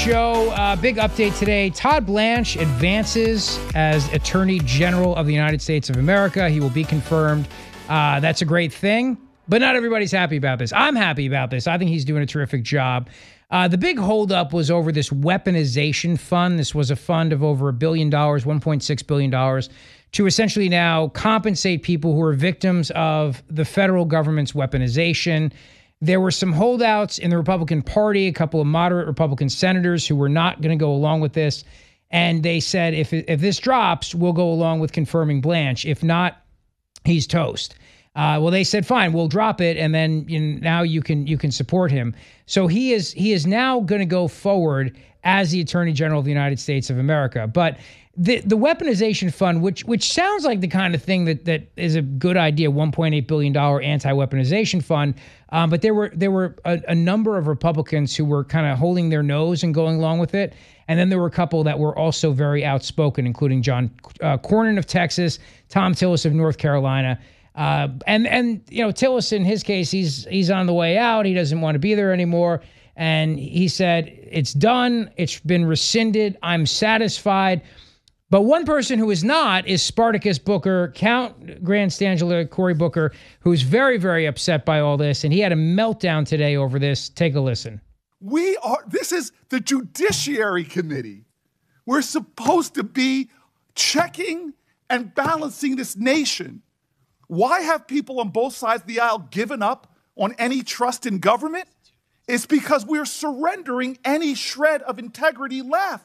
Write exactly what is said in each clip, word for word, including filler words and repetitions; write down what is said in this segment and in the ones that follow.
Show, uh, big update today. Todd Blanche advances as Attorney General of the United States of America. He will be confirmed. Uh, that's a great thing, but not everybody's happy about this. I'm happy about this. I think he's doing a terrific job. Uh, the big holdup was over this weaponization fund. This was a fund of over a billion dollars, one point six billion dollars, to essentially now compensate people who are victims of the federal government's weaponization. There were some holdouts in the Republican Party, a couple of moderate Republican senators who were not going to go along with this. And they said, if if this drops, we'll go along with confirming Blanche. If not, he's toast. Uh, well, they said, fine, we'll drop it. And then you know, now you can you can support him. So he is he is now going to go forward as the Attorney General of the United States of America. But the the weaponization fund, which which sounds like the kind of thing that that is a good idea, one point eight billion dollars anti-weaponization fund. Um, but there were there were a, a number of Republicans who were kind of holding their nose and going along with it. And then there were a couple that were also very outspoken, including John uh, Cornyn of Texas, Tom Tillis of North Carolina. Uh, and, and you know, Tillis, in his case, he's he's on the way out. He doesn't want to be there anymore. And he said, it's done. It's been rescinded. I'm satisfied. But one person who is not is Spartacus Booker, Count Grand Stangela Cory Booker, who's very, very upset by all this. And he had a meltdown today over this. Take a listen. We are, this is the Judiciary Committee. We're supposed to be checking and balancing this nation. Why have people on both sides of the aisle given up on any trust in government? It's because we're surrendering any shred of integrity left.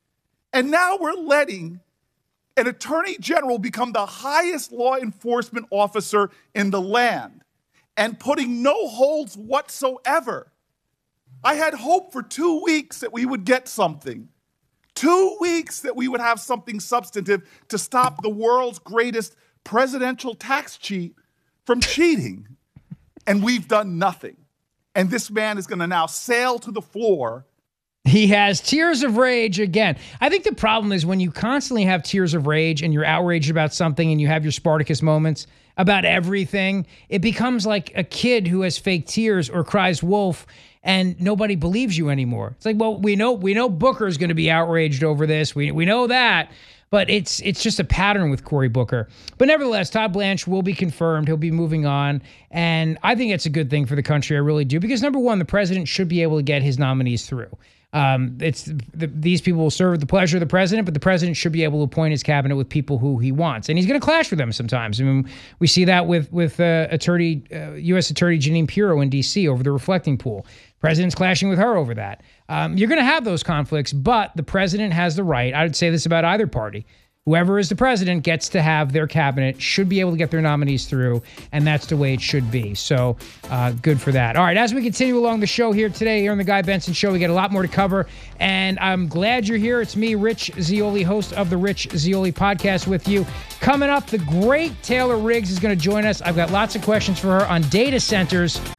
And now we're letting an attorney general become the highest law enforcement officer in the land and putting no holds whatsoever. I had hope for two weeks that we would get something. Two weeks that we would have something substantive to stop the world's greatest presidential tax cheat from cheating. And we've done nothing. And this man is going to now sail to the floor. He has tears of rage again. I think the problem is when you constantly have tears of rage and you're outraged about something and you have your Spartacus moments about everything, it becomes like a kid who has fake tears or cries wolf and nobody believes you anymore. It's like, well, we know we know Booker is going to be outraged over this. We we know that. But it's it's just a pattern with Cory Booker. But nevertheless, Todd Blanche will be confirmed. He'll be moving on. And I think it's a good thing for the country. I really do. Because number one, the president should be able to get his nominees through. Um, it's the, these people will serve the pleasure of the president, but the president should be able to appoint his cabinet with people who he wants, and he's going to clash with them sometimes. I mean, we see that with with uh, Attorney uh, U S Attorney Jeanine Pirro in D C over the reflecting pool. President's clashing with her over that. Um, you're going to have those conflicts, but the president has the right. I would say this about either party. Whoever is the president gets to have their cabinet, should be able to get their nominees through, and that's the way it should be. So uh, good for that. All right, as we continue along the show here today, here on the Guy Benson Show, we got a lot more to cover, and I'm glad you're here. It's me, Rich Zeoli, host of the Rich Zeoli Podcast with you. Coming up, the great Taylor Riggs is going to join us. I've got lots of questions for her on data centers